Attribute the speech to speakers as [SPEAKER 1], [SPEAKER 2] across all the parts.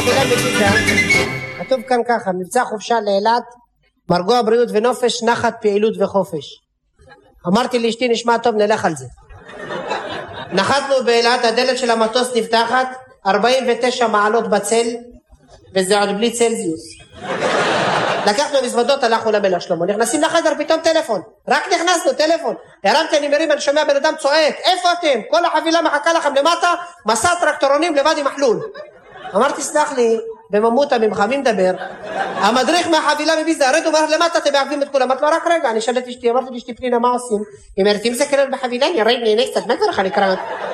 [SPEAKER 1] מחילה בגידה, כתוב כאן ככה, מבצע חופשה לאילת, מרגוע בריאות ונופש, נחת פעילות וחופש. אמרתי לאשתי נשמע טוב, נלך על זה. נחתנו באילת, הדלת של המטוס נפתחת, 49 מעלות בצל, וזה עוד בלי צלזיוס. לקחנו מזוודות, הלכנו למלך שלמה, נכנסים לחדר, פתאום טלפון, רק נכנסנו, טלפון, הרמתי, אני מרים, אני שומע בן אדם צועק, איפה אתם? כל החבילה מחכה לכם למטה, מסע טרקטורונים לבד עם מחלול. אמרתי, סלח לי, בממותה ממך, מי מדבר? המדריך מהחבילה מביזה, הרד אומר למטה, אתם מעכבים את כולם. אמרתי לו, רק רגע, אני שאלתי אשתי, אמרתי לאשתי פנינה, מה עושים? היא אומרת, אם זה כלל בחבילה, ירד נהנה קצת, מה קרה לך לקראת?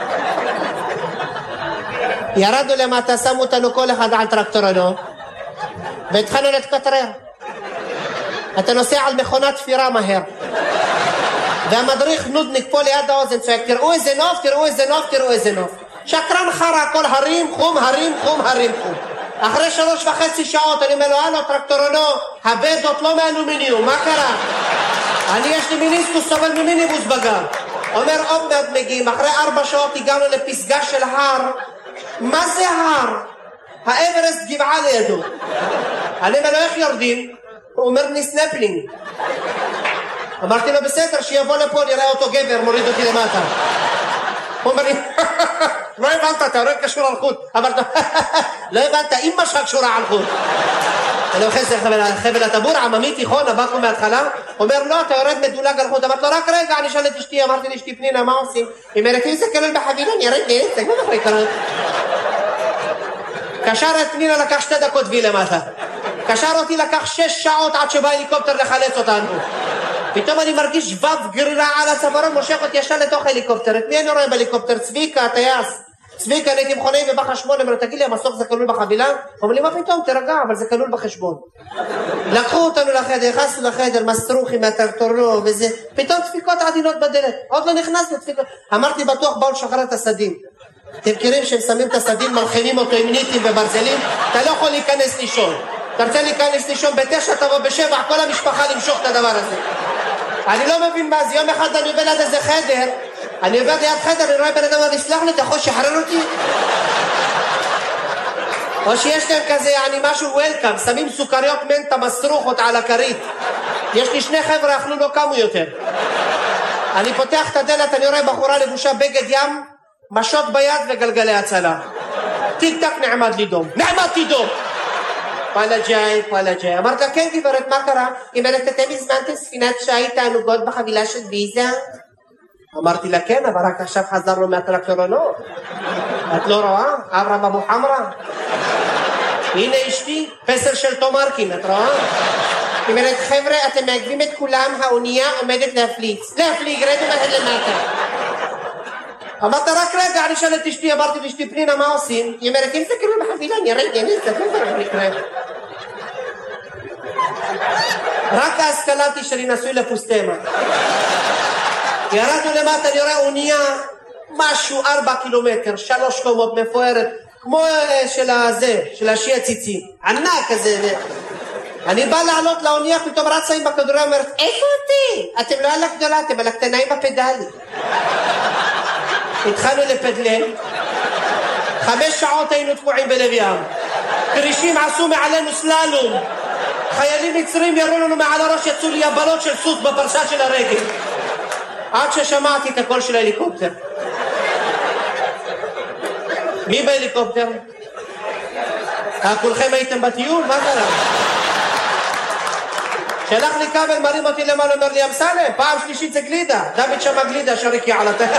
[SPEAKER 1] ירדנו למטה, שמו אותנו כל אחד על טרקטורנו, והתחלנו להתקטרר. אתה נוסע על מכונת תפירה מהר. והמדריך נודניק פה ליד האוזן צועק, תראו איזה נוף, תראו איזה נוף, תראו איזה נוף. שקרן חרה, הכל הרים, חום, הרים, חום, הרים, חום. אחרי 3.5 שעות אני אומר לו, הלו טרקטורנו, הבדות לא מאלומיניום, מה קרה? אני יש לי מיניסקוס, סובל ממיניבוס בגב. אומר, עוד מעט מגיעים, אחרי 4 שעות הגענו לפסגה של הר. מה זה הר? האברסט גבעה לידו. אני אומר לו, איך יורדים? הוא אומר לי סנפלינג. אמרתי לו, בסדר, שיבוא לפה, נראה אותו גבר, מוריד אותי למטה. הוא אומר לי, לא הבנת, אתה רואה קשור על חוט. אמרתי לו, לא הבנת, אמא שלך קשורה על חוט. אני אוחז חבל הטבור, עממי תיכון, הבאקו מההתחלה. הוא אומר, לא, אתה יורד מדולג על חוט. אמרתי לו, רק רגע, אני שאל את אשתי, אמרתי לאשתי פנינה, מה עושים? היא אומרת, אם זה כלל בחבילה, נרד נהנית, תגמר אחרי קראת. קשר את פנינה, לקח 2 דקות וי למטה. קשר אותי, לקח 6 שעות עד שבא הליקופטר לחלץ אותנו. פתאום אני מרגיש שבב גרירה על הצווארון, מושך אותי ישר לתוך הליקופטר. את מי אני רואה בהליקופטר? צביקה, הטייס. צביקה, אני הייתי מכונאי ובחשבון, אמרו, תגיד לי, המסוק זה כלול בחבילה? אומר לי, מה פתאום? תרגע, אבל זה כלול בחשבון. לקחו אותנו לחדר, נכנסנו לחדר, מסטרוחים מהטרקטורנו וזה, פתאום דפיקות עדינות בדלת. עוד לא נכנסנו דפיקות. אמרתי, בטוח באו לשחרר את הסדים. אתם מכירים שהם שמים את הסדים, מלחינים אותו עם ניטים וברזלים, אתה לא יכול להיכנס לישון. אתה רוצה להיכנס לישון ב9, תבוא ב7, כל המשפחה למשוך את הדבר הזה. אני לא מבין מה זה, יום אחד אני עובר ליד איזה חדר, אני עובר ליד חדר, אני רואה בן אדם, אני סלח לי, אתה יכול לשחרר אותי? או שיש להם כזה, אני משהו וולקאם, שמים סוכריות מנטה מסרוכות על הכרית. יש לי 2 חבר'ה, אכלו לא קמו יותר. אני פותח את הדלת, אני רואה בחורה לבושה בגד ים, משות ביד וגלגלי הצלה. טיק טק נעמד לי דום. נעמדתי דום! פאלה ג'אי. אמרת לה, כן גברת, מה קרה? היא אומרת, אתם הזמנתם ספינת שי תענוגות בחבילה של ויזה? אמרתי לה, כן, אבל רק עכשיו חזרנו מהטרקטורנות. את לא רואה? עברה במוחמרה. הנה אשתי, פסל של תומרקין, את רואה? היא אומרת, חבר'ה, אתם מעכבים את כולם, האונייה עומדת להפליץ. להפליג, רדו מהר למטה. אמרת רק רגע, אני שאל את אשתי, אמרתי לאשתי פנינה, מה עושים? היא אומרת, אם זה כאילו בחבילה, נרד, רק אז קלטתי שאני נשוי לפוסטמה. ירדנו למטה, אני רואה אונייה, משהו 4 קילומטר, 3 קומות מפוארת, כמו של השי הציצי, ענק כזה. אני בא לעלות לאונייה, פתאום רצה עם בכדוריה, אומרת, איפה אותי? אתם לא על הגדולה, אתם על הקטנה עם הפדלים. התחלנו לפדלן, 5 שעות היינו תקועים בלב ים. כרישים עשו מעלינו סללום. חיילים מצרים ירו לנו מעל הראש, יצאו לי יבלות של סוס בפרסה של הרגל. עד ששמעתי את הקול של ההליקופטר. מי בהליקופטר? כולכם הייתם בטיול? מה קרה? שלח לי כבל, מרים אותי למעלה, אומר לי, אמסלם, פעם שלישית זה גלידה. דוד שמה גלידה, שריקי על הטייס.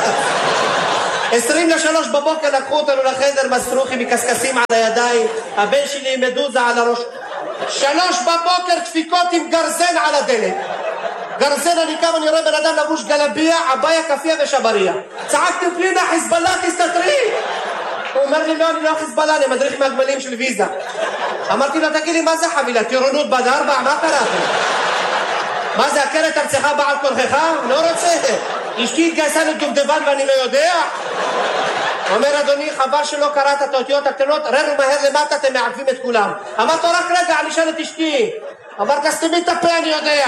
[SPEAKER 1] 2:40 בבוקר לקחו אותנו לחדר, מסרוחים מקסקסים על הידיים, הבן שלי עם מדוזה על הראש. 3 בבוקר דפיקות עם גרזן על הדלת. גרזן, אני קם, אני רואה בן אדם לבוש גלביה, עביה, כפיה ושבריה. צעקתי פנינה, חיזבאללה, תסתתרי. הוא אומר לי, לא, אני לא חיזבאללה, אני מדריך מהגמלים של ויזה. אמרתי לו, תגיד לי, מה זה חבילה? טירונות בד 4? מה קרה? מה זה, הכרת ארצך בעל כורכך? לא רוצה. אשתי התגייסה לדובדבן ואני לא יודע. אומר, אדוני, חבל שלא קראת את האותיות הקטנות, ררו מהר למטה, אתם מעכבים את כולם. אמרת לו, רק רגע, אני שאל את אשתי. אמרת, סתמי את הפה, אני יודע.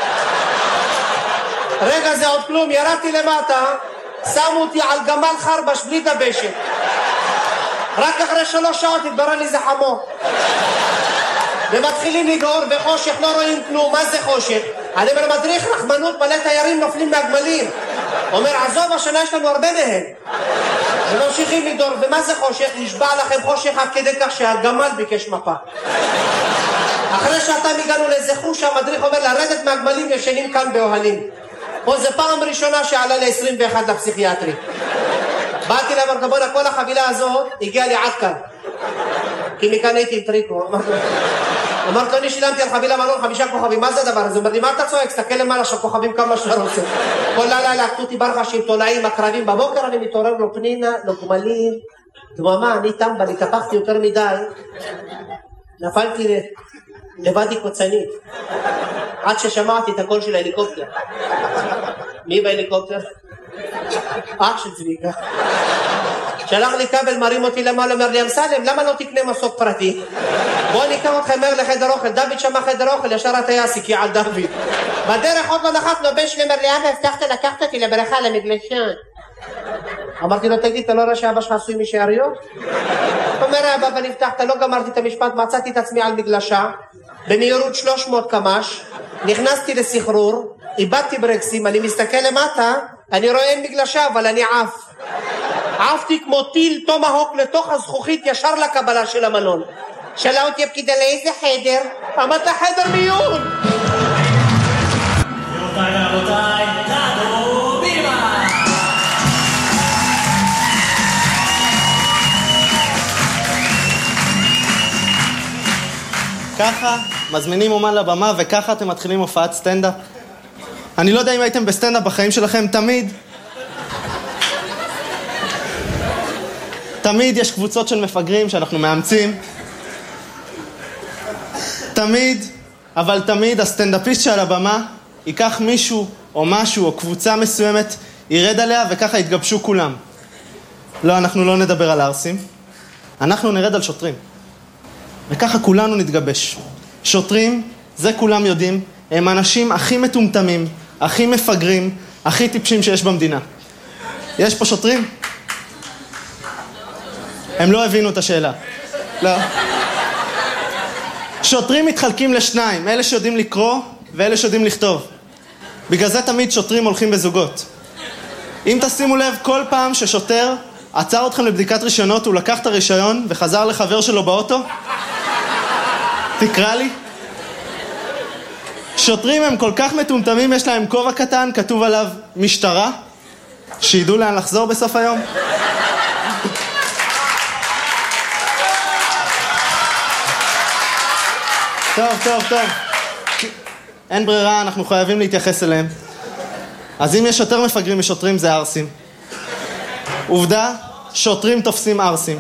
[SPEAKER 1] רגע, זה עוד כלום, ירדתי למטה, שמו אותי על גמל חרבש בלי דבשת. רק אחרי 3 שעות התברר לי זה חמור. ומתחילים לגעור בחושך, לא רואים כלום. מה זה חושך? אני אומר, מדריך רחמנות, מלא תיירים נופלים מהגמלים. אומר, עזוב, השנה יש לנו הרבה מהם. וממשיכים לגעור, ומה זה חושך? נשבע לכם חושך עד כדי כך שהגמל ביקש מפה. אחרי שעתיים הגענו לאיזה חוש, המדריך אומר, לרדת מהגמלים ישנים כאן באוהלים. פה זה פעם ראשונה שעלה ל-21 לפסיכיאטרי. באתי להם, בוא'נה, כל החבילה הזאת הגיעה לי עד כאן. כי מכאן הייתי עם טריקו. אמרת לו, אני שילמתי על חבילה מלון 5 כוכבים, מה זה הדבר הזה? אומר לי, מה אתה צועק? תסתכל למעלה שהכוכבים כמה שאתה רוצה. כל לילה לקחו אותי ברכה שעיתונאים הקרבים, בבוקר אני מתעורר לו פנינה, לו גמלים, דממה, אני טמבל, התהפכתי יותר מדי, נפלתי לבדי קוצנית, עד ששמעתי את הקול של ההליקופטר. מי בהליקופטר? אח של צביקה. שלח לי כבל, מרים אותי למעלה, אומר לי, אמסלם, למה לא תקנה מסוק פרטי? בוא ניקח אותך מהר לחדר אוכל. דוד שמע חדר אוכל, ישר הטייס הגיע על דוד. בדרך עוד לא נחתנו, בן שלי אומר לי, אבא, הבטחת לקחת אותי לבריכה למגלשן. אמרתי לו, תגיד, אתה לא רואה שאבא שלך עשוי משאריות? אומר, אבא, ונפתחת, לא גמרתי את המשפט, מצאתי את עצמי על מגלשה, במהירות 300 קמ"ש, נכנסתי לסחרור, איבדתי ברקסים, אני מסתכל למטה, אני רואה אין מגלשה, אבל אני עף. עפתי כמו טיל טומהוק לתוך הזכוכית ישר לקבלה של המלון. שאלה אותי הפקידה לאיזה חדר? אמרת חדר מיון.
[SPEAKER 2] רבותיי, תעדו בימה.
[SPEAKER 3] ככה מזמינים אומן לבמה וככה אתם מתחילים הופעת סטנדאפ. אני לא יודע אם הייתם בסטנדאפ בחיים שלכם, תמיד יש קבוצות של מפגרים שאנחנו מאמצים. אבל תמיד הסטנדאפיסט שעל הבמה ייקח מישהו או משהו או קבוצה מסוימת, ירד עליה וככה יתגבשו כולם. לא, אנחנו לא נדבר על ארסים, אנחנו נרד על שוטרים. וככה כולנו נתגבש. שוטרים, זה כולם יודעים, הם האנשים הכי מטומטמים, הכי מפגרים, הכי טיפשים שיש במדינה. יש פה שוטרים? הם לא הבינו את השאלה. לא. שוטרים מתחלקים לשניים, אלה שיודעים לקרוא ואלה שיודעים לכתוב. בגלל זה תמיד שוטרים הולכים בזוגות. אם תשימו לב, כל פעם ששוטר עצר אתכם לבדיקת רישיונות, הוא לקח את הרישיון וחזר לחבר שלו באוטו, תקרא לי. שוטרים הם כל כך מטומטמים, יש להם כובע קטן, כתוב עליו משטרה, שידעו לאן לחזור בסוף היום. טוב. אין ברירה, אנחנו חייבים להתייחס אליהם. אז אם יש יותר מפגרים משוטרים, זה ארסים. עובדה, שוטרים תופסים ארסים.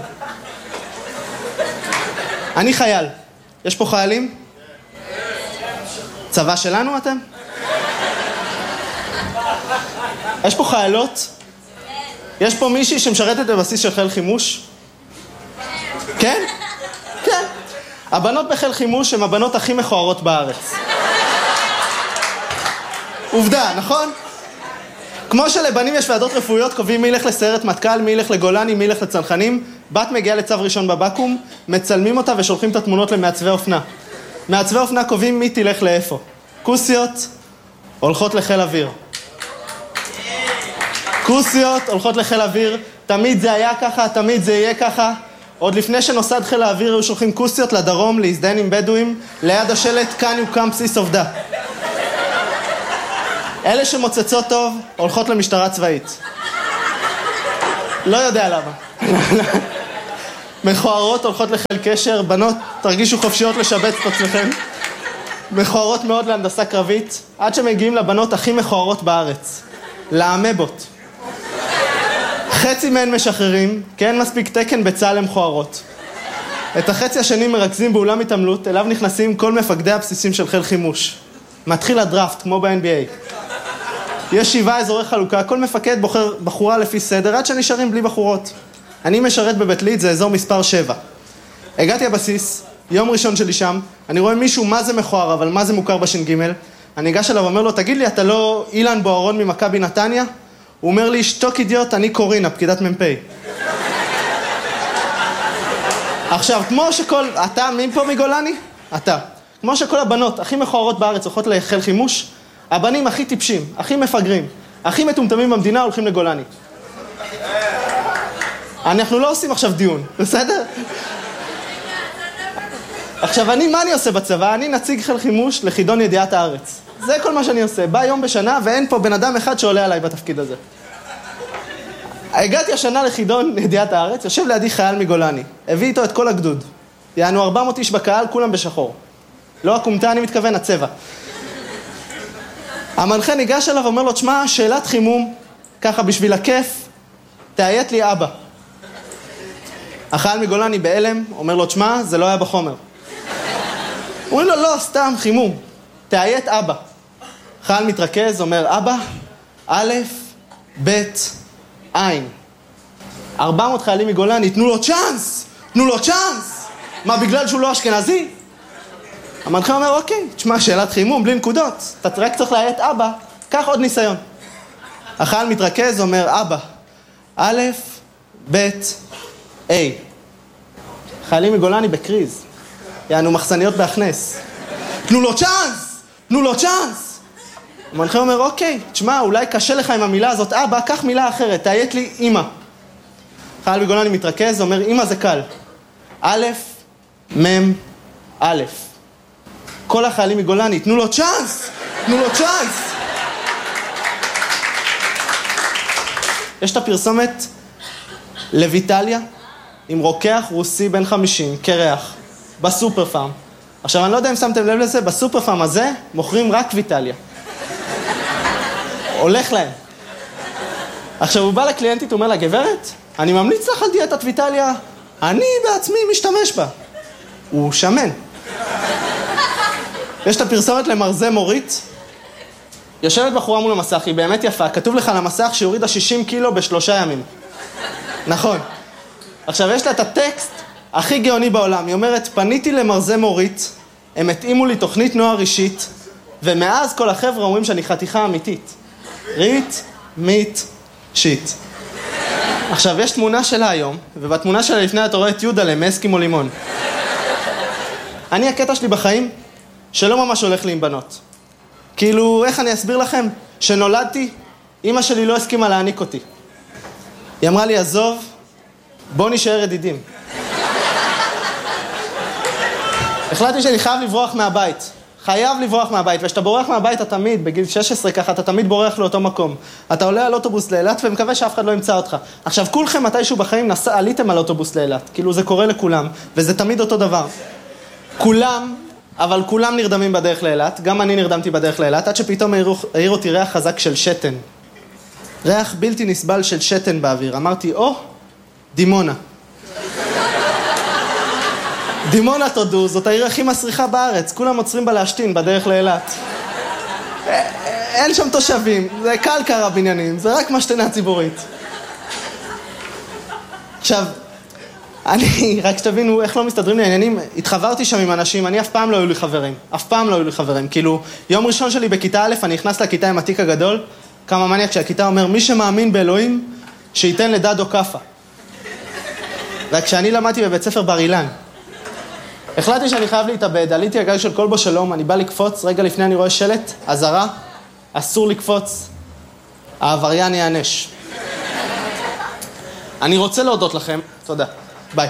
[SPEAKER 3] אני חייל. יש פה חיילים? צבא שלנו אתם? יש פה חיילות? יש פה מישהי שמשרתת בבסיס של חיל חימוש? כן? כן. הבנות בחיל חימוש הן הבנות הכי מכוערות בארץ. עובדה, נכון? כמו שלבנים יש ועדות רפואיות, קובעים מי ילך לסיירת מטכ"ל, מי ילך לגולני, מי ילך לצנחנים. בת מגיעה לצו ראשון בבקו"ם, מצלמים אותה ושולחים את התמונות למעצבי אופנה. מעצבי אופנה קובעים מי תלך לאיפה. כוסיות הולכות לחיל אוויר. כוסיות הולכות לחיל אוויר, תמיד זה היה ככה, תמיד זה יהיה ככה. עוד לפני שנוסד חיל האוויר היו שולחים כוסיות לדרום להזדהן עם בדואים, ליד השלט כאן יוקם בסיס עובדה. אלה שמוצצות טוב הולכות למשטרה צבאית. לא יודע למה. מכוערות הולכות לחיל קשר, בנות תרגישו חופשיות לשבץ את עצמכם. מכוערות מאוד להנדסה קרבית, עד שמגיעים לבנות הכי מכוערות בארץ, לאמבות. חצי מהן משחררים, כי אין מספיק תקן בצה"ל למכוערות. את החצי השני מרכזים באולם התעמלות, אליו נכנסים כל מפקדי הבסיסים של חיל חימוש. מתחיל הדראפט, כמו ב-NBA. יש 7 אזורי חלוקה, כל מפקד בוחר בחורה לפי סדר, עד שנשארים בלי בחורות. אני משרת בבית ליד, זה אזור מספר 7. הגעתי הבסיס, יום ראשון שלי שם, אני רואה מישהו מה זה מכוער, אבל מה זה מוכר בש"ג. אני אגש אליו ואומר לו, תגיד לי, אתה לא אילן בוארון ממכבי נתניה? הוא אומר לי, שתוק אידיוט, אני קורינה, פקידת מ"פ. עכשיו, כמו שכל... אתה, מי פה מגולני? אתה. כמו שכל הבנות הכי מכוערות בארץ הולכות לחיל חימוש, הבנים הכי טיפשים, הכי מפגרים, הכי מטומטמים במדינה הולכים לגולני. אנחנו לא עושים עכשיו דיון, בסדר? עכשיו, מה אני עושה בצבא? אני נציג חיל חימוש לחידון ידיעת הארץ. זה כל מה שאני עושה. בא יום בשנה ואין פה בן אדם אחד שעולה עליי בתפקיד הזה. הגעתי השנה לחידון ידיעת הארץ, יושב לידי חייל מגולני. הביא איתו את כל הגדוד. יענו 400 איש בקהל, כולם בשחור. לא הקומתה, אני מתכוון, הצבע. המנחה ניגש אליו ואומר לו, תשמע, שאלת חימום, ככה בשביל הכיף, תאיית לי אבא. החייל מגולני באלם, אומר לו, תשמע, זה לא היה בחומר. הוא אומר לו, לא, סתם, חימום. תאיית אבא. חייל מתרכז, אומר, אבא, א', ב', עין. 400 חיילים מגולני, תנו לו צ'אנס! תנו לו צ'אנס! מה, בגלל שהוא לא אשכנזי? המנחה אומר, אוקיי, תשמע, שאלת חימום, בלי נקודות. אתה רק צריך להיית אבא, קח עוד ניסיון. החייל מתרכז, אומר, אבא, א', ב', A. חיילים מגולני בקריז. יענו מחסניות בהכנס. תנו לו צ'אנס! תנו לו צ'אנס! המנחה אומר, אוקיי, תשמע, אולי קשה לך עם המילה הזאת, אבא, קח מילה אחרת, תאיית לי אמא. חייל מגולני מתרכז, אומר, אמא זה קל. א', מ', א'. כל החיילים מגולני, תנו לו צ'אנס! תנו לו צ'אנס! יש את הפרסומת לויטליה, עם רוקח רוסי בן 50, קרח, בסופר פארם. עכשיו, אני לא יודע אם שמתם לב לזה, בסופר פארם הזה מוכרים רק ויטליה. הולך להם. עכשיו, הוא בא לקליינטית, הוא אומר לה, גברת, אני ממליץ לך על דיאטת ויטליה, אני בעצמי משתמש בה. הוא שמן. יש את הפרסומת למרזה מורית. יושבת בחורה מול המסך, היא באמת יפה, כתוב לך על המסך שהורידה 60 קילו ב3 ימים. נכון. עכשיו, יש לה את הטקסט הכי גאוני בעולם. היא אומרת, פניתי למרזה מורית, הם התאימו לי תוכנית נוער אישית, ומאז כל החבר'ה אומרים שאני חתיכה אמיתית. רית, מית, שיט. עכשיו, יש תמונה שלה היום, ובתמונה שלה לפני אתה רואה את יהודה מאסקימו לימון. אני, הקטע שלי בחיים, שלא ממש הולך לי עם בנות. כאילו, איך אני אסביר לכם? שנולדתי, אמא שלי לא הסכימה להעניק אותי. היא אמרה לי, עזוב, בוא נשאר ידידים. החלטתי שאני חייב לברוח מהבית. חייב לברוח מהבית, וכשאתה בורח מהבית, אתה תמיד, בגיל 16 ככה, אתה תמיד בורח לאותו מקום. אתה עולה על אוטובוס לאילת ומקווה שאף אחד לא ימצא אותך. עכשיו, כולכם מתישהו בחיים עליתם על אוטובוס לאילת. כאילו, זה קורה לכולם, וזה תמיד אותו דבר. כולם, אבל כולם נרדמים בדרך לאילת, גם אני נרדמתי בדרך לאילת, עד שפתאום העיר אותי ריח חזק של שתן. ריח בלתי נסבל של שתן באוויר. אמרתי, דימונה. דימונה, תודו, זאת העיר הכי מסריחה בארץ. כולם עוצרים בה להשתין בדרך לאילת. אין שם תושבים, זה קל קרה בניינים, זה רק משתנה ציבורית. עכשיו, אני, רק שתבינו איך לא מסתדרים לי העניינים, התחברתי שם עם אנשים, אני אף פעם לא היו לי חברים. אף פעם לא היו לי חברים. כאילו, יום ראשון שלי בכיתה א', אני נכנס לכיתה עם התיק הגדול, כמה מניאק שהכיתה אומר, מי שמאמין באלוהים, שייתן לדדו קפה. וכשאני למדתי בבית ספר בר אילן, החלטתי שאני חייב להתאבד, עליתי הגג של כלבו שלום, אני בא לקפוץ, רגע לפני אני רואה שלט, אזהרה, אסור לקפוץ, העבריין יענש. אני רוצה להודות לכם, תודה, ביי.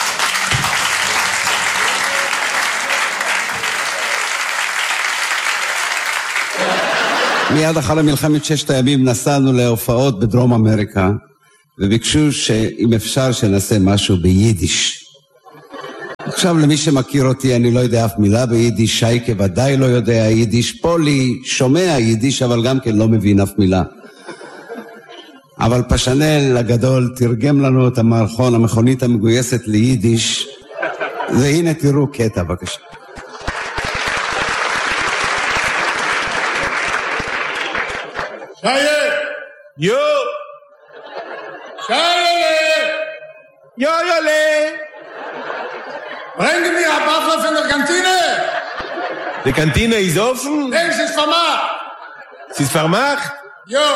[SPEAKER 4] מיד אחרי מלחמת 6 הימים נסענו להופעות בדרום אמריקה, וביקשו שאם אפשר שנעשה משהו ביידיש. עכשיו למי שמכיר אותי, אני לא יודע אף מילה ביידיש, שייקה ודאי לא יודע יידיש, פולי שומע יידיש, אבל גם כן לא מבין אף מילה. אבל פשנל הגדול תרגם לנו את המערכון, המכונית המגויסת ליידיש, והנה תראו קטע, בבקשה.
[SPEAKER 5] Scheie!
[SPEAKER 6] Jo!
[SPEAKER 5] Scheie!
[SPEAKER 6] Jojole!
[SPEAKER 5] Bringen mir ein Waffel von der Kantine!
[SPEAKER 6] Die Kantine ist offen?
[SPEAKER 5] Nein, sie ist vermacht!
[SPEAKER 6] Sie ist vermacht?
[SPEAKER 5] Jo!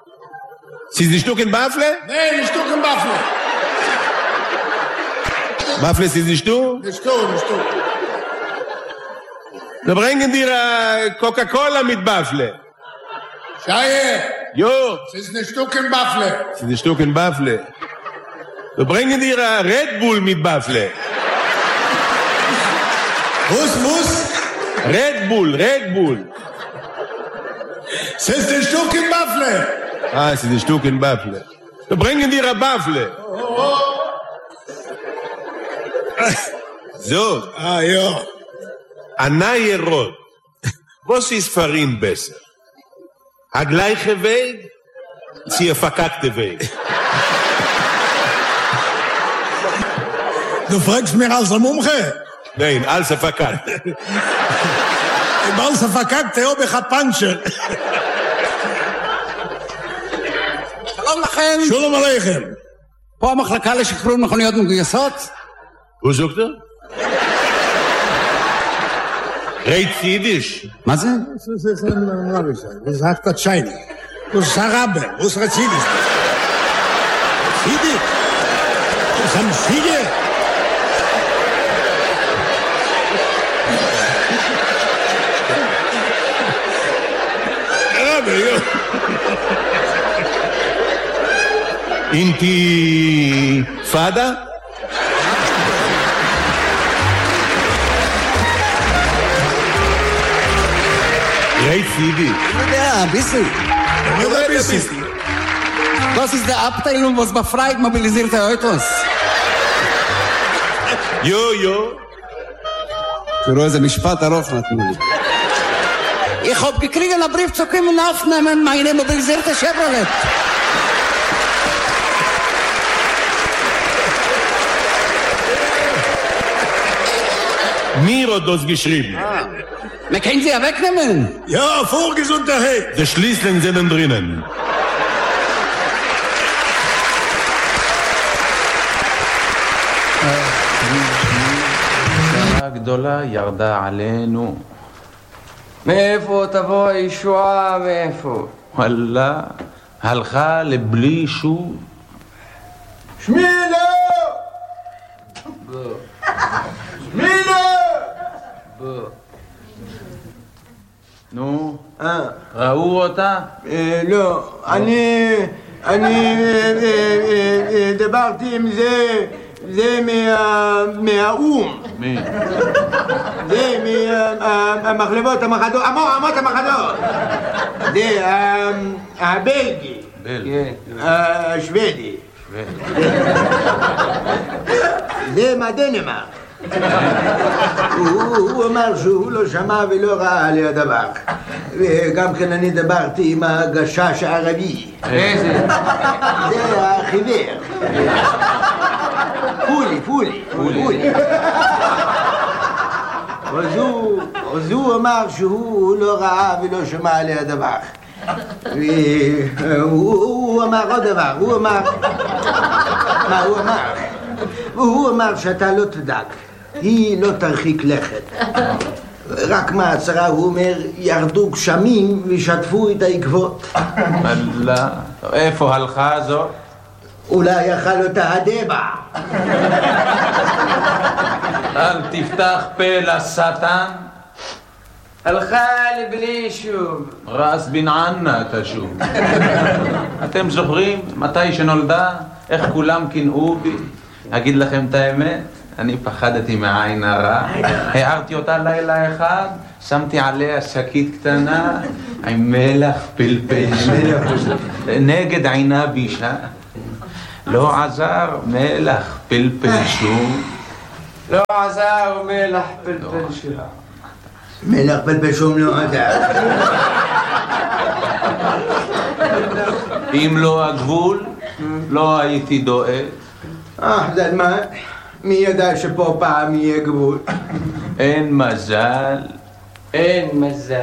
[SPEAKER 6] Sie ist ein Stück in Baffle?
[SPEAKER 5] Nein, ein Stück im Waffel!
[SPEAKER 6] Waffle, siehst du?
[SPEAKER 5] Nicht du.
[SPEAKER 6] Da bringen dir Coca-Cola mit Waffle.
[SPEAKER 5] Scheiße,
[SPEAKER 6] Jo,
[SPEAKER 5] es ist ein Stück in Waffle.
[SPEAKER 6] siehst du Stück in Waffle. Da bringen dir Red Bull mit Waffle.
[SPEAKER 5] Was?
[SPEAKER 6] Red Bull.
[SPEAKER 5] Es ist ein Stück in Waffle.
[SPEAKER 6] Ah, es ist ein Stück in Waffle. Da bringen dir Waffle. So,
[SPEAKER 5] Ah, ja.
[SPEAKER 6] Anaye Rot. Was ist für ihn besser? A gleiche Weg? Sie a verkackte Weg.
[SPEAKER 5] Du fragst mir als ein Mumche.
[SPEAKER 6] Nein, alles a verkackt.
[SPEAKER 5] Im alles verkackt, ob ich ein Pancher.
[SPEAKER 7] שלום לכם,
[SPEAKER 5] Shalom Aleichem.
[SPEAKER 7] פה המחלקה לשחרור מכוניות מגויסות.
[SPEAKER 6] Wo sagt er? Reit Jiddisch.
[SPEAKER 7] מה זה?
[SPEAKER 5] Was sagt das Scheine? Was ist Araber? Was ist Razidisch? Razidisch? Was haben viele? Araber, ja.
[SPEAKER 6] Intifada? Reit Jiddisch.
[SPEAKER 7] Ja, ein bisschen.
[SPEAKER 5] Oder ein bisschen.
[SPEAKER 7] Das ist der Abteilung, was befreit mobilisierte Autos.
[SPEAKER 6] Jo.
[SPEAKER 4] תראו איזה משפט ארוך נתנו לי.
[SPEAKER 7] Ich hab gekriegt einen Brief zu kommen aufnehmen, meine mobilisierte Chevrolet.
[SPEAKER 6] Mir hat das geschrieben.
[SPEAKER 7] Wir können sie ja wegnehmen.
[SPEAKER 5] Ja, Vorgesundheit.
[SPEAKER 6] Die Schließlinge sind drinnen.
[SPEAKER 8] גדולה ירדה עלינו.
[SPEAKER 9] מאיפה תבוא הישועה? מאיפה?
[SPEAKER 8] וואלה, הלכה לבלי שוב.
[SPEAKER 5] שמילה! שמילה!
[SPEAKER 8] נו, ראו אותה?
[SPEAKER 9] לא, אני דיברתי עם זה מהאום.
[SPEAKER 8] מי?
[SPEAKER 9] זה מהמחלבות המחדות, אמות המחדות. זה הבלגי.
[SPEAKER 8] בלגי.
[SPEAKER 9] השוודי. זה מהדנמרק. הוא אמר שהוא לא שמע ולא ראה עלי הדבר. וגם כן אני דיברתי עם הגשש הערבי.
[SPEAKER 8] איזה?
[SPEAKER 9] זה החיוור. פולי. אז הוא אמר שהוא לא ראה ולא שמע עלי הדבר. והוא אמר עוד דבר, הוא אמר שאתה לא תדאג, היא לא תרחיק לכת. רק מההצהרה הוא אומר, ירדו גשמים ושטפו את העקבות.
[SPEAKER 8] וואלה, איפה הלכה זו?
[SPEAKER 9] אולי יאכל אותה הדבע.
[SPEAKER 8] אל תפתח פה לשטן.
[SPEAKER 9] הלכה לבלי שוב.
[SPEAKER 8] רס בן ענה תשוב. אתם זוכרים מתי שנולדה? איך כולם קינאו בי? אגיד לכם את האמת? אני פחדתי מהעין הרע. הערתי אותה לילה אחד, שמתי עליה שקית קטנה עם מלח פלפל נגד עינה בישה. לא עזר מלח פלפל שום.
[SPEAKER 9] לא עזר מלח פלפל שום. מלח פלפל שום לא עזר.
[SPEAKER 8] אם לא הגבול, לא הייתי דואג.
[SPEAKER 9] זה מה? מי ידע שפה פעם יהיה גבול?
[SPEAKER 8] אין מזל.
[SPEAKER 9] אין מזל.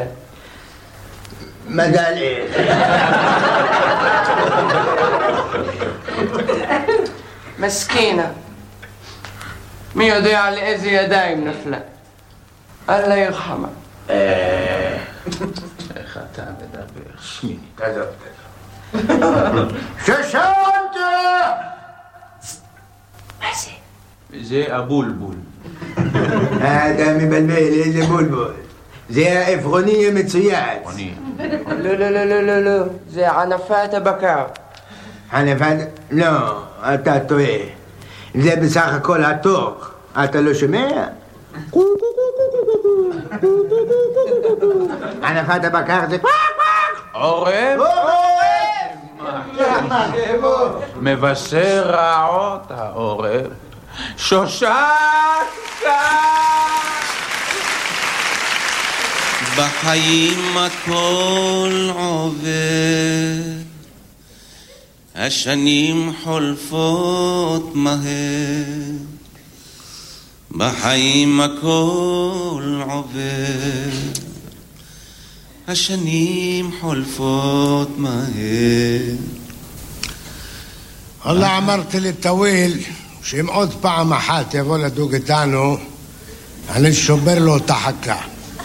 [SPEAKER 9] מזל אין. מסכינה. מי יודע על איזה ידיים נפלה? אללה ירחמה.
[SPEAKER 8] איך אתה מדבר? שמי.
[SPEAKER 9] ששנת! מה זה?
[SPEAKER 8] זה הבולבול.
[SPEAKER 9] אתה מבלבל, איזה בולבול. זה העפרוני המצויץ.
[SPEAKER 10] לא, זה ענפת הבקר.
[SPEAKER 9] ענפת? לא, אתה טועה. זה בסך הכל התוך. אתה לא שומע? ענפת הבקר זה
[SPEAKER 8] עורב? מבשר רעות העורב. שושנה!
[SPEAKER 11] בחיים הכל עובר, השנים חולפות מהר, בחיים הכל עובר, השנים חולפות מהר.
[SPEAKER 5] والله אמרתי לטוויל שאם עוד פעם אחת יבוא לדוג איתנו אני שובר לו את החכה.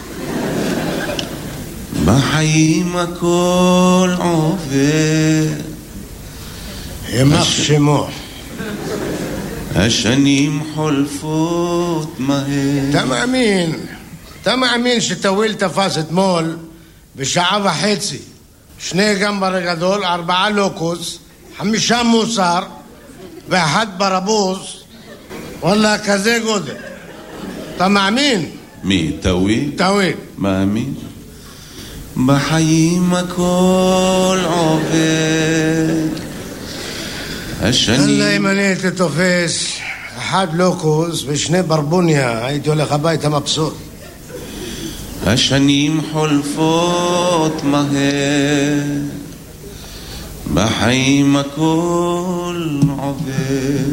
[SPEAKER 11] בחיים הכל עובר,
[SPEAKER 5] יימח שמו,
[SPEAKER 11] השנים חולפות מהר.
[SPEAKER 5] אתה מאמין שטוויל תפס אתמול בשעה וחצי 2 גמבר גדול, 4 לוקוס, 5 מוסר ו1 ברבוז, וואלה כזה גודל. אתה מאמין?
[SPEAKER 11] מי? טוויל?
[SPEAKER 5] טוויל.
[SPEAKER 11] מאמין. בחיים הכל עובר, השנים...
[SPEAKER 5] אללה אם אני הייתי תופס 1 לוקוס ו2 ברבוניה, הייתי הולך הביתה מבסוט.
[SPEAKER 11] השנים חולפות מהר, בחיים הכל עובר,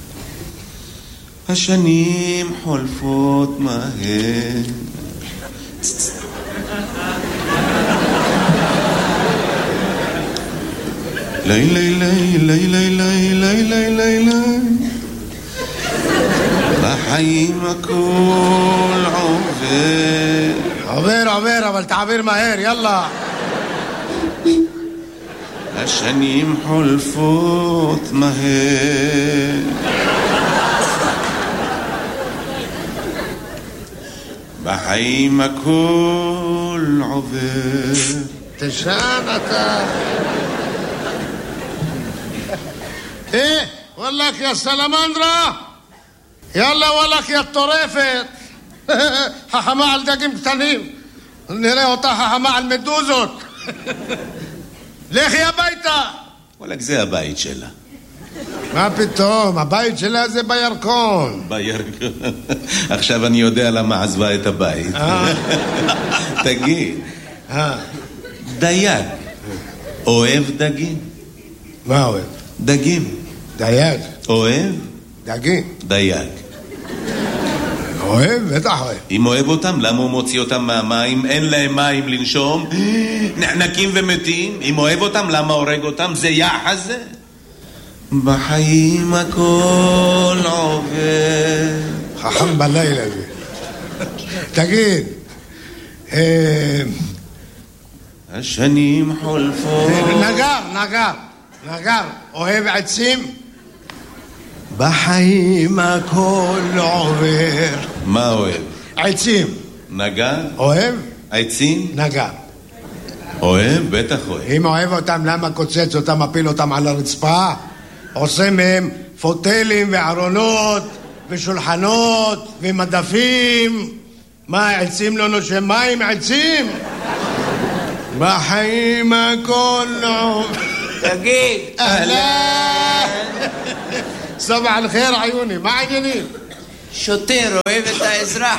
[SPEAKER 11] השנים חולפות מהר. לילה בחיים הכל
[SPEAKER 5] עובר אבל תעביר מהר, יאללה.
[SPEAKER 11] השנים חולפות מהר, בחיים הכל עובר.
[SPEAKER 5] תשן אתה. וואלק יא סלמנדרה, יאללה וואלק יא טורפת. חכמה על דגים קטנים, נראה אותה חכמה על מדוזות. לכי הביתה.
[SPEAKER 11] וואלק זה הבית שלה.
[SPEAKER 5] מה פתאום, הבית שלה זה בירקון.
[SPEAKER 11] בירקון. עכשיו אני יודע למה עזבה את הבית. תגיד, דייג אוהב דגים?
[SPEAKER 5] מה אוהב?
[SPEAKER 11] דגים.
[SPEAKER 5] דייג.
[SPEAKER 11] אוהב?
[SPEAKER 5] דגים.
[SPEAKER 11] דייג.
[SPEAKER 5] אוהב? בטח אוהב.
[SPEAKER 11] אם אוהב אותם, למה הוא מוציא אותם מהמים? אין להם מים לנשום, נחנקים ומתים. אם אוהב אותם, למה הורג אותם? זה יחס זה. בחיים הכל עובר.
[SPEAKER 5] חכם בלילה זה. תגיד,
[SPEAKER 11] השנים חולפות.
[SPEAKER 5] נגר, אוהב עצים? בחיים הכל עובר.
[SPEAKER 11] מה אוהב?
[SPEAKER 5] עצים.
[SPEAKER 11] נגר?
[SPEAKER 5] אוהב?
[SPEAKER 11] עצים?
[SPEAKER 5] נגר.
[SPEAKER 11] אוהב? בטח אוהב.
[SPEAKER 5] אם אוהב אותם, למה קוצץ אותם, מפיל אותם על הרצפה? עושה מהם פוטלים וארונות ושולחנות ומדפים. מה, עצים לא נושם מים? עצים? בחיים הכל עובר.
[SPEAKER 7] תגיד,
[SPEAKER 5] אהלן. סבח על חיר עיוני, מה העניינים?
[SPEAKER 7] שוטר אוהב את האזרח.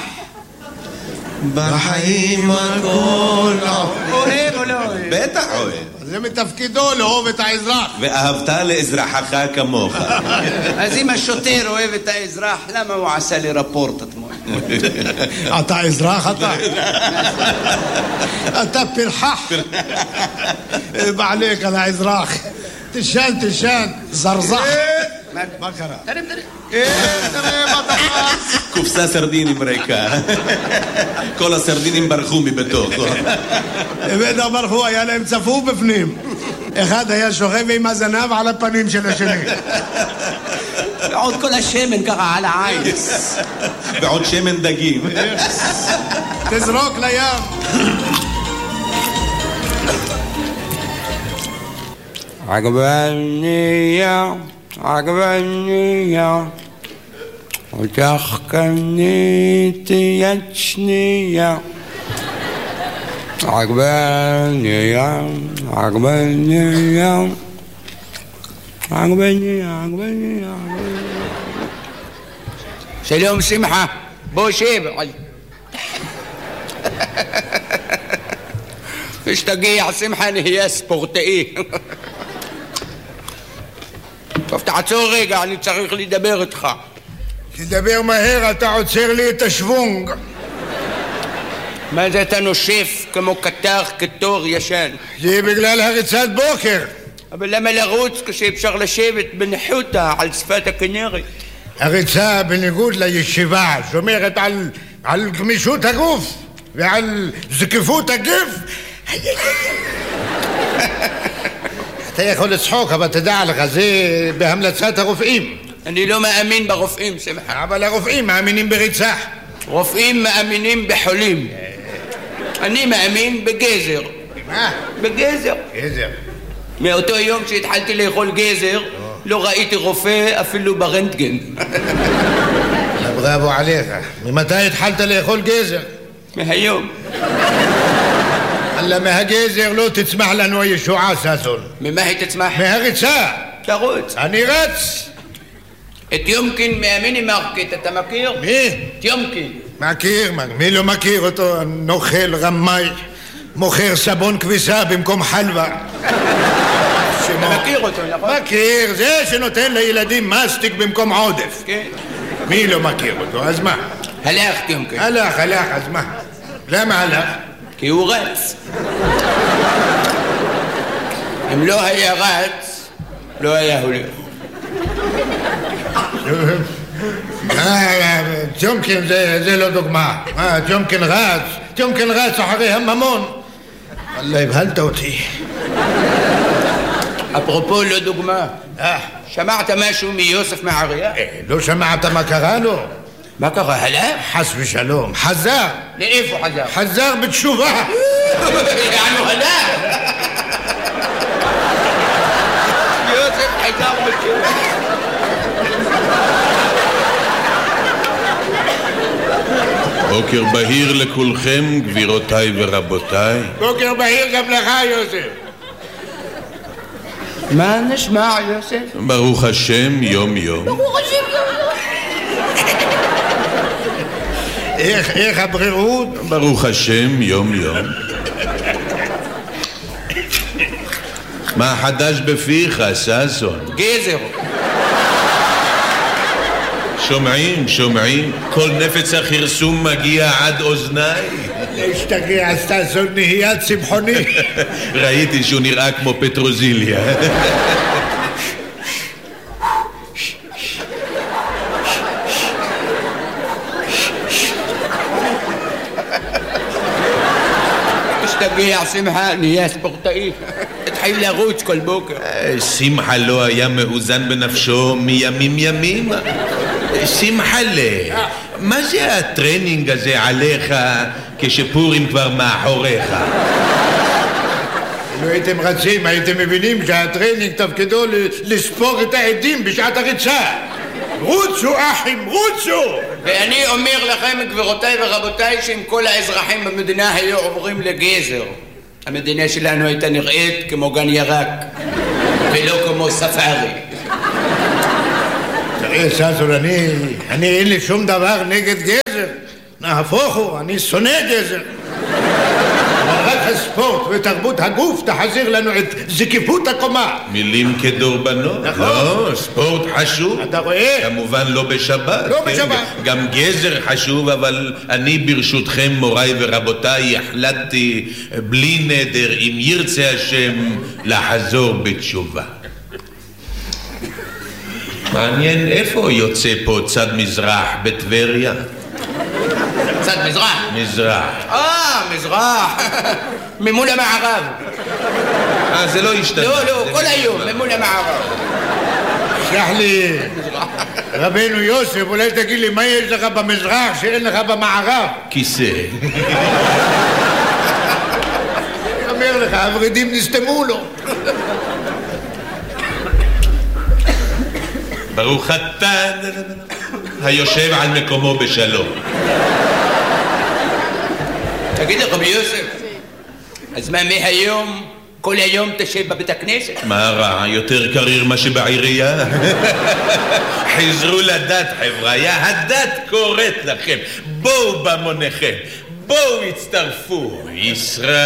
[SPEAKER 11] בחיים הכל
[SPEAKER 7] אוהב או לא אוהב?
[SPEAKER 11] בטח אוהב.
[SPEAKER 5] זה מתפקידו לאהוב את האזרח.
[SPEAKER 11] ואהבת לאזרחך כמוך.
[SPEAKER 7] אז אם השוטר אוהב את האזרח, למה הוא עשה לי רפורט אתמול?
[SPEAKER 5] אתה אזרח אתה? אתה פרחח. בעליק על האזרח. תשן, זרזח. מה קרה? תראה מה תפס.
[SPEAKER 11] קופסה סרדינים ריקה. כל הסרדינים ברחו מבתוכו.
[SPEAKER 5] בטח ברחו, היה להם צפוף בפנים. אחד היה שוכב עם הזנב על הפנים של השני.
[SPEAKER 7] ועוד כל השמן ככה על העין.
[SPEAKER 11] ועוד שמן דגים.
[SPEAKER 5] תזרוק לים.
[SPEAKER 10] עגבניה, עגבניה, אותך קניתי יד שנייה. עגבניה, עגבניה, עגבניה, עגבניה. שלום שמחה, בוא שב. כשתגיע שמחה נהיה ספורטאי. טוב, תעצור רגע, אני צריך לדבר איתך.
[SPEAKER 5] תדבר מהר, אתה עוצר לי את השוונג.
[SPEAKER 10] מה זה אתה נושף כמו קטר כתור ישן?
[SPEAKER 5] זה בגלל הריצת בוקר.
[SPEAKER 10] אבל למה לרוץ כשאפשר לשבת בניחותא על שפת הכנרת?
[SPEAKER 5] הריצה בניגוד לישיבה שומרת על גמישות הגוף ועל זקיפות הגף. אתה יכול לצחוק, אבל תדע לך, זה בהמלצת הרופאים.
[SPEAKER 10] אני לא מאמין ברופאים, שמחה.
[SPEAKER 5] אבל הרופאים מאמינים בריצה.
[SPEAKER 10] רופאים מאמינים בחולים. אני מאמין בגזר.
[SPEAKER 5] מה?
[SPEAKER 10] בגזר.
[SPEAKER 5] גזר.
[SPEAKER 10] מאותו יום שהתחלתי לאכול גזר, לא ראיתי רופא אפילו ברנטגן.
[SPEAKER 5] בראבו עליך. ממתי התחלת לאכול גזר?
[SPEAKER 10] מהיום.
[SPEAKER 5] אללה, מהגזר לא תצמח לנו הישועה, ססון.
[SPEAKER 10] ממה היא תצמח?
[SPEAKER 5] מהריצה.
[SPEAKER 10] תרוץ.
[SPEAKER 5] אני רץ.
[SPEAKER 10] את יומקין מהמיני מרקט, אתה מכיר?
[SPEAKER 5] מי?
[SPEAKER 10] את יומקין.
[SPEAKER 5] מכיר, מי לא מכיר אותו? נוכל, רמאי, מוכר סבון כביסה במקום חלבה.
[SPEAKER 10] אתה מכיר אותו, נכון?
[SPEAKER 5] מכיר, זה שנותן לילדים מסטיק במקום עודף.
[SPEAKER 10] כן.
[SPEAKER 5] מי לא מכיר אותו, אז מה?
[SPEAKER 10] הלך יומקין.
[SPEAKER 5] הלך, אז מה? למה הלך?
[SPEAKER 10] כי הוא רץ. אם לא היה רץ, לא היה הולך.
[SPEAKER 5] ג'ומקין זה לא דוגמה. ג'ומקין רץ אחרי הממון. אללה, הבהלת אותי.
[SPEAKER 10] אפרופו לא דוגמה, שמעת משהו מיוסף מעריה?
[SPEAKER 5] לא שמעת מה קרה לו?
[SPEAKER 10] מה קרה? הלך?
[SPEAKER 5] חס ושלום, חזר.
[SPEAKER 10] לאיפה חזר?
[SPEAKER 5] חזר בתשובה.
[SPEAKER 10] יענו הלך. יוסף חזר בתשובה.
[SPEAKER 6] בוקר בהיר לכולכם, גבירותיי ורבותיי.
[SPEAKER 5] בוקר בהיר גם לך, יוסף.
[SPEAKER 10] מה נשמע, יוסף?
[SPEAKER 6] ברוך השם, יום יום.
[SPEAKER 10] ברוך השם, יום יום.
[SPEAKER 5] איך הבריאות?
[SPEAKER 6] ברוך השם, יום יום. מה חדש בפיך, ששון?
[SPEAKER 10] גזר.
[SPEAKER 6] שומעים, כל נפץ החרסום מגיע עד אוזניי.
[SPEAKER 5] להשתגע, ששון נהיה צמחוני.
[SPEAKER 6] ראיתי שהוא נראה כמו פטרוזיליה.
[SPEAKER 10] תשתגע, שמחה, נהיה ספורטאי. התחיל לרוץ כל בוקר.
[SPEAKER 6] שמחה לא היה מאוזן בנפשו מימים ימים. שמחלה, מה זה הטרנינג הזה עליך כשפורים כבר מאחוריך?
[SPEAKER 5] אם הייתם רצים, הייתם מבינים שהטרנינג תפקידו לספור את העדים בשעת הריצה. רוצו אחים, רוצו!
[SPEAKER 10] ואני אומר לכם, גבירותיי ורבותיי, שאם כל האזרחים במדינה היו עוברים לגזר, המדינה שלנו הייתה נראית כמו גן ירק ולא כמו ספארי.
[SPEAKER 5] תראה, ששון, אני אין לי שום דבר נגד גזר. נהפוך הוא, אני שונא גזר. אבל רק הספורט ותרבות הגוף תחזיר לנו את זקיפות הקומה.
[SPEAKER 6] מילים כדורבנות.
[SPEAKER 5] נכון.
[SPEAKER 6] לא, ספורט חשוב.
[SPEAKER 5] אתה רואה?
[SPEAKER 6] כמובן לא בשבת.
[SPEAKER 5] לא בשבת.
[SPEAKER 6] גם גזר חשוב, אבל אני ברשותכם, מוריי ורבותיי, החלטתי בלי נדר, אם ירצה השם, לחזור בתשובה. מעניין איפה יוצא פה צד מזרח בטבריה?
[SPEAKER 10] צד מזרח?
[SPEAKER 6] מזרח.
[SPEAKER 10] מזרח. ממול המערב.
[SPEAKER 6] זה לא השתנה.
[SPEAKER 10] לא, כל היום, ממול המערב.
[SPEAKER 5] סלח לי, רבנו יוסף, אולי תגיד לי מה יש לך במזרח שאין לך במערב?
[SPEAKER 6] כיסא.
[SPEAKER 5] אני אומר לך, הורידים נסתמו לו.
[SPEAKER 6] ברוך אתה היושב על מקומו בשלום.
[SPEAKER 10] תגיד לי, רבי יוסף, אז מה מהיום, כל היום תשב בבית הכנסת?
[SPEAKER 6] מה רע? יותר קריר מה שבעירייה? חזרו לדת, חבריה, הדת קוראת לכם. בואו במוניכם, בואו הצטרפו. ישראל